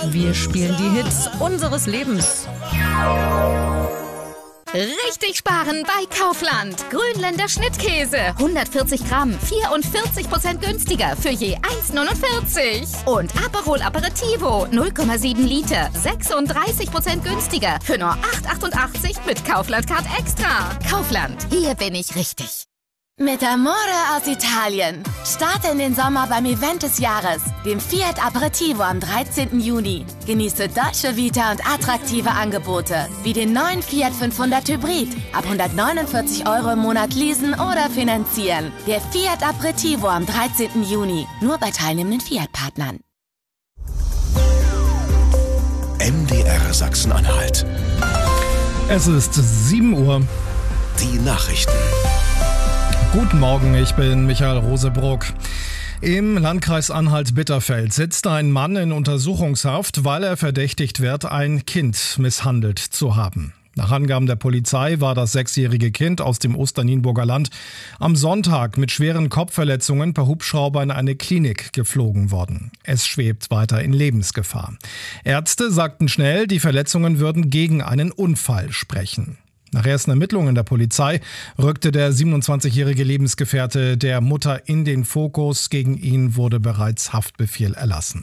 Wir spielen die Hits unseres Lebens. Richtig sparen bei Kaufland. Grünländer Schnittkäse. 140 Gramm, 44% günstiger für je 1,49. Und Aperol Aperitivo, 0,7 Liter, 36% günstiger für nur 8,88 mit Kaufland Card Extra. Kaufland, hier bin ich richtig. Mit Amore aus Italien. Starte in den Sommer beim Event des Jahres, dem Fiat Aperitivo am 13. Juni. Genieße Dolce Vita und attraktive Angebote, wie den neuen Fiat 500 Hybrid. Ab 149 € im Monat leasen oder finanzieren. Der Fiat Aperitivo am 13. Juni. Nur bei teilnehmenden Fiat-Partnern. MDR Sachsen-Anhalt. Es ist 7 Uhr. Die Nachrichten. Guten Morgen, ich bin Michael Rosebrock. Im Landkreis Anhalt-Bitterfeld sitzt ein Mann in Untersuchungshaft, weil er verdächtigt wird, ein Kind misshandelt zu haben. Nach Angaben der Polizei war das 6-jährige Kind aus dem Osternienburger Land am Sonntag mit schweren Kopfverletzungen per Hubschrauber in eine Klinik geflogen worden. Es schwebt weiter in Lebensgefahr. Ärzte sagten schnell, die Verletzungen würden gegen einen Unfall sprechen. Nach ersten Ermittlungen der Polizei rückte der 27-jährige Lebensgefährte der Mutter in den Fokus. Gegen ihn wurde bereits Haftbefehl erlassen.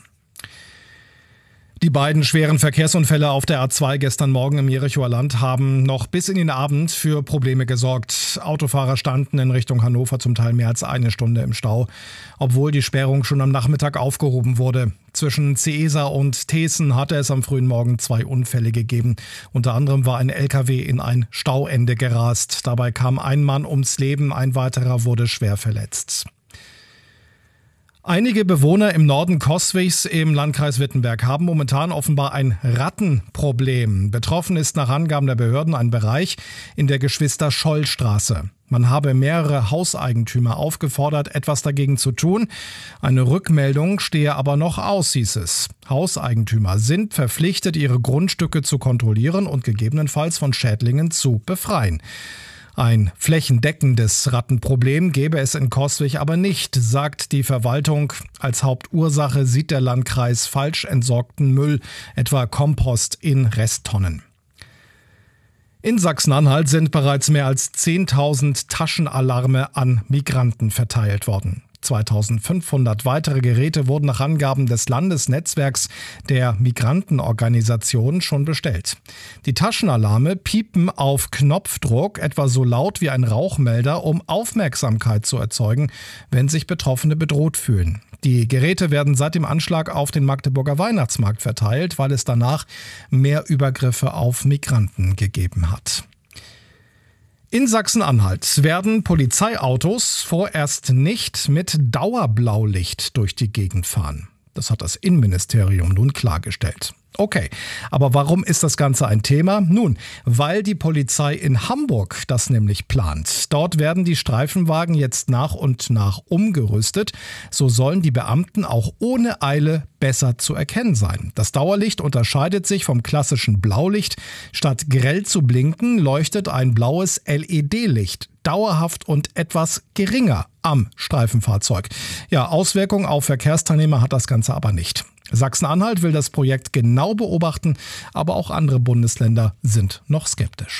Die beiden schweren Verkehrsunfälle auf der A2 gestern Morgen im Jerichoer Land haben noch bis in den Abend für Probleme gesorgt. Autofahrer standen in Richtung Hannover zum Teil mehr als eine Stunde im Stau, obwohl die Sperrung schon am Nachmittag aufgehoben wurde. Zwischen Ceesa und Thesen hatte es am frühen Morgen 2 Unfälle gegeben. Unter anderem war ein LKW in ein Stauende gerast. Dabei kam ein Mann ums Leben, ein weiterer wurde schwer verletzt. Einige Bewohner im Norden Coswigs im Landkreis Wittenberg haben momentan offenbar ein Rattenproblem. Betroffen ist nach Angaben der Behörden ein Bereich in der Geschwister-Scholl-Straße. Man habe mehrere Hauseigentümer aufgefordert, etwas dagegen zu tun. Eine Rückmeldung stehe aber noch aus, hieß es. Hauseigentümer sind verpflichtet, ihre Grundstücke zu kontrollieren und gegebenenfalls von Schädlingen zu befreien. Ein flächendeckendes Rattenproblem gäbe es in Coswig aber nicht, sagt die Verwaltung. Als Hauptursache sieht der Landkreis falsch entsorgten Müll, etwa Kompost in Resttonnen. In Sachsen-Anhalt sind bereits mehr als 10.000 Taschenalarme an Migranten verteilt worden. 2.500 weitere Geräte wurden nach Angaben des Landesnetzwerks der Migrantenorganisationen schon bestellt. Die Taschenalarme piepen auf Knopfdruck, etwa so laut wie ein Rauchmelder, um Aufmerksamkeit zu erzeugen, wenn sich Betroffene bedroht fühlen. Die Geräte werden seit dem Anschlag auf den Magdeburger Weihnachtsmarkt verteilt, weil es danach mehr Übergriffe auf Migranten gegeben hat. In Sachsen-Anhalt werden Polizeiautos vorerst nicht mit Dauerblaulicht durch die Gegend fahren. Das hat das Innenministerium nun klargestellt. Okay, aber warum ist das Ganze ein Thema? Nun, weil die Polizei in Hamburg das nämlich plant. Dort werden die Streifenwagen jetzt nach und nach umgerüstet. So sollen die Beamten auch ohne Eile besser zu erkennen sein. Das Dauerlicht unterscheidet sich vom klassischen Blaulicht. Statt grell zu blinken, leuchtet ein blaues LED-Licht dauerhaft und etwas geringer am Streifenfahrzeug. Ja, Auswirkungen auf Verkehrsteilnehmer hat das Ganze aber nicht. Sachsen-Anhalt will das Projekt genau beobachten, aber auch andere Bundesländer sind noch skeptisch.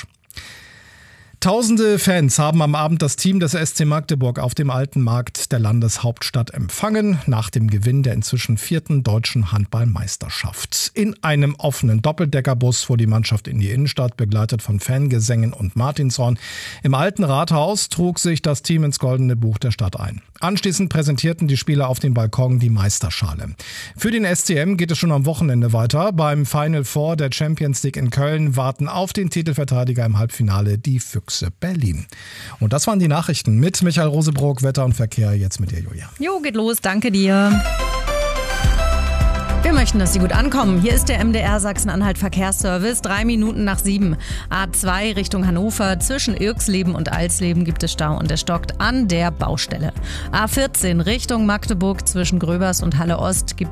Tausende Fans haben am Abend das Team des SC Magdeburg auf dem Alten Markt der Landeshauptstadt empfangen, nach dem Gewinn der inzwischen 4. deutschen Handballmeisterschaft. In einem offenen Doppeldeckerbus fuhr die Mannschaft in die Innenstadt, begleitet von Fangesängen und Martinshorn. Im Alten Rathaus trug sich das Team ins Goldene Buch der Stadt ein. Anschließend präsentierten die Spieler auf dem Balkon die Meisterschale. Für den SCM geht es schon am Wochenende weiter. Beim Final Four der Champions League in Köln warten auf den Titelverteidiger im Halbfinale die Füchse Berlin. Und das waren die Nachrichten mit Michael Rosebrock, Wetter und Verkehr. Jetzt mit dir, Julia. Jo, geht los, danke dir. Wir möchten, dass Sie gut ankommen. Hier ist der MDR Sachsen-Anhalt Verkehrsservice. 7 Minuten. A2 Richtung Hannover. Zwischen Irxleben und Alsleben gibt es Stau und der stockt an der Baustelle. A14 Richtung Magdeburg zwischen Gröbers und Halle Ost gibt